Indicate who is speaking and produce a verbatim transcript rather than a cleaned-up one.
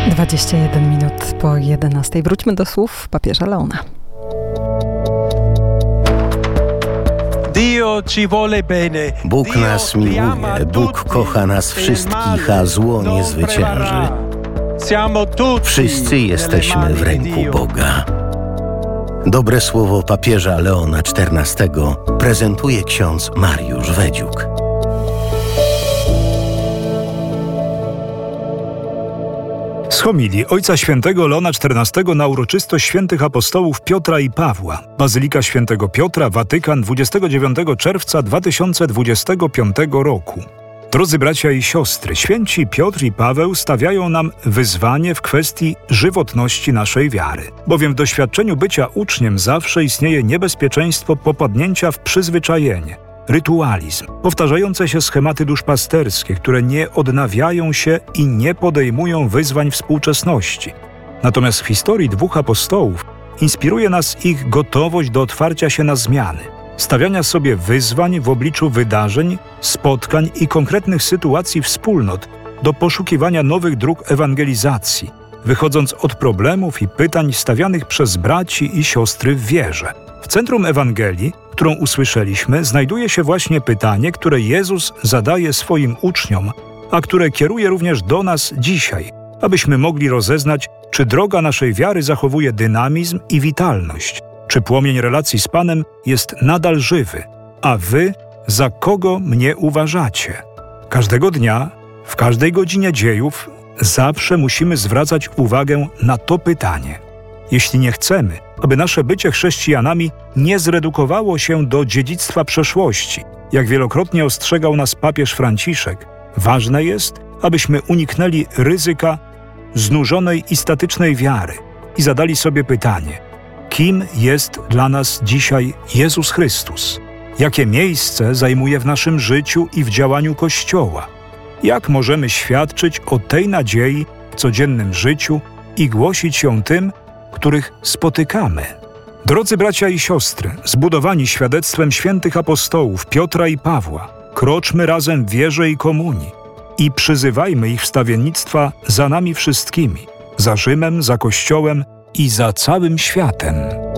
Speaker 1: dwadzieścia jeden minut po jedenastej. Wróćmy do słów papieża Leona.
Speaker 2: Bóg nas miłuje, Bóg kocha nas wszystkich, a zło nie zwycięży. Wszyscy jesteśmy w ręku Boga. Dobre słowo papieża Leona czternastego prezentuje ksiądz Mariusz Wedziuk.
Speaker 3: Z homilii Ojca Świętego Leona czternastego na uroczystość świętych apostołów Piotra i Pawła. Bazylika Świętego Piotra, Watykan, dwudziestego dziewiątego czerwca dwa tysiące dwudziestego piątego roku. Drodzy bracia i siostry, święci Piotr i Paweł stawiają nam wyzwanie w kwestii żywotności naszej wiary. Bowiem w doświadczeniu bycia uczniem zawsze istnieje niebezpieczeństwo popadnięcia w przyzwyczajenie, rytualizm, powtarzające się schematy duszpasterskie, które nie odnawiają się i nie podejmują wyzwań współczesności. Natomiast w historii dwóch apostołów inspiruje nas ich gotowość do otwarcia się na zmiany, stawiania sobie wyzwań w obliczu wydarzeń, spotkań i konkretnych sytuacji wspólnot, do poszukiwania nowych dróg ewangelizacji, wychodząc od problemów i pytań stawianych przez braci i siostry w wierze. W centrum Ewangelii, którą usłyszeliśmy, znajduje się właśnie pytanie, które Jezus zadaje swoim uczniom, a które kieruje również do nas dzisiaj, abyśmy mogli rozeznać, czy droga naszej wiary zachowuje dynamizm i witalność, czy płomień relacji z Panem jest nadal żywy, a wy za kogo mnie uważacie? Każdego dnia, w każdej godzinie dziejów, zawsze musimy zwracać uwagę na to pytanie. Jeśli nie chcemy, aby nasze bycie chrześcijanami nie zredukowało się do dziedzictwa przeszłości, jak wielokrotnie ostrzegał nas papież Franciszek, ważne jest, abyśmy uniknęli ryzyka znużonej i statycznej wiary i zadali sobie pytanie: kim jest dla nas dzisiaj Jezus Chrystus? Jakie miejsce zajmuje w naszym życiu i w działaniu Kościoła? Jak możemy świadczyć o tej nadziei w codziennym życiu i głosić ją tym, których spotykamy? Drodzy bracia i siostry, zbudowani świadectwem świętych apostołów Piotra i Pawła, kroczmy razem w wierze i komunii i przyzywajmy ich wstawiennictwa za nami wszystkimi, za Rzymem, za Kościołem i za całym światem.